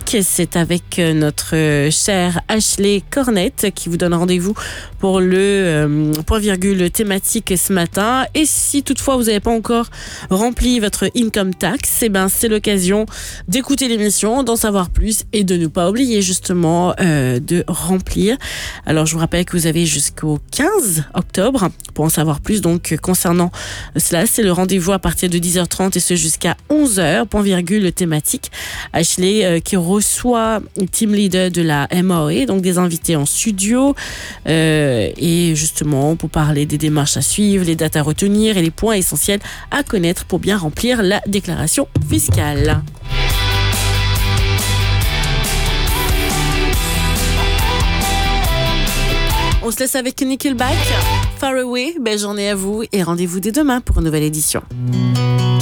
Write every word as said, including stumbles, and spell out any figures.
thématique. C'est avec notre chère Ashley Cornette qui vous donne rendez-vous pour le euh, point virgule thématique ce matin. Et si toutefois vous n'avez pas encore rempli votre income tax, eh ben c'est l'occasion d'écouter l'émission, d'en savoir plus et de ne pas oublier justement euh, de remplir. Alors je vous rappelle que vous avez jusqu'au quinze octobre pour en savoir plus. Donc concernant cela, c'est le rendez-vous à partir de dix heures trente et ce jusqu'à onze heures, point virgule thématique. Ashley euh, qui reçoit team leader de la M A O E, donc des invités en studio euh, et justement pour parler des démarches à suivre, les dates à retenir et les points essentiels à connaître pour bien remplir la déclaration fiscale. On se laisse avec Nickelback, Far Away. Belle journée à vous et rendez-vous dès demain pour une nouvelle édition.